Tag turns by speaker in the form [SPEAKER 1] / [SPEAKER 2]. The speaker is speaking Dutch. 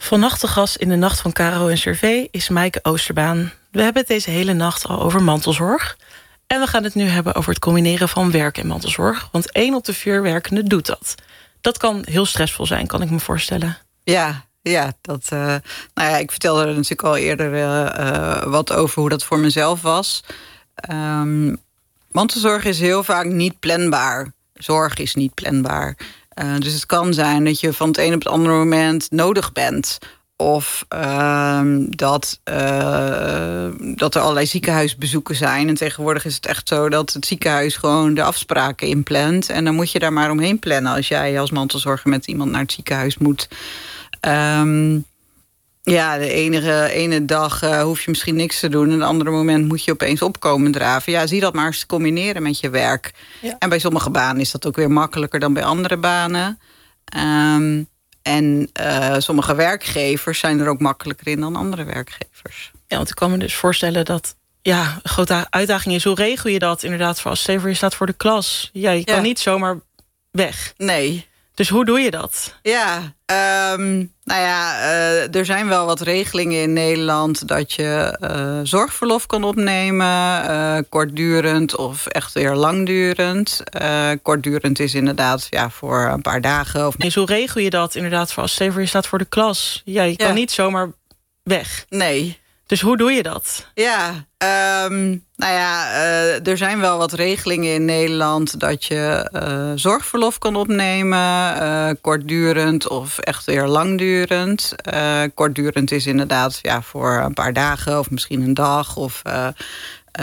[SPEAKER 1] Vannacht de gast in de Nacht van Caro en Cervé is Maaike Oosterbaan. We hebben het deze hele nacht al over mantelzorg. En we gaan het nu hebben over het combineren van werk en mantelzorg. Want 1 op de 4 werkenden doet dat. Dat kan heel stressvol zijn, kan ik me voorstellen.
[SPEAKER 2] Ja, ik vertelde er natuurlijk al eerder wat over hoe dat voor mezelf was. Mantelzorg is heel vaak niet planbaar. Zorg is niet planbaar. Dus het kan zijn dat je van het een op het andere moment nodig bent. Of dat er allerlei ziekenhuisbezoeken zijn. En tegenwoordig is het echt zo dat het ziekenhuis gewoon de afspraken inplant. En dan moet je daar maar omheen plannen als jij als mantelzorger met iemand naar het ziekenhuis moet. De ene dag hoef je misschien niks te doen. En de andere moment moet je opeens opkomen draven. Ja, zie dat maar eens te combineren met je werk. Ja. En bij sommige banen is dat ook weer makkelijker dan bij andere banen. Sommige werkgevers zijn er ook makkelijker in dan andere werkgevers.
[SPEAKER 1] Ja, want ik kan me dus voorstellen dat een grote uitdaging is. Hoe regel je dat inderdaad voor als je staat voor de klas? Ja, je kan niet zomaar weg.
[SPEAKER 2] Nee.
[SPEAKER 1] Dus hoe doe je dat?
[SPEAKER 2] Ja, er zijn wel wat regelingen in Nederland dat je zorgverlof kan opnemen. Kortdurend of echt weer langdurend. Kortdurend is inderdaad voor een paar dagen.
[SPEAKER 1] Dus hoe regel je dat inderdaad voor als je staat voor de klas? Ja, je kan niet zomaar weg.
[SPEAKER 2] Nee.
[SPEAKER 1] Dus hoe doe je dat?
[SPEAKER 2] Ja, er zijn wel wat regelingen in Nederland dat je zorgverlof kan opnemen. Kortdurend of echt weer langdurend. Kortdurend is inderdaad voor een paar dagen of misschien een dag.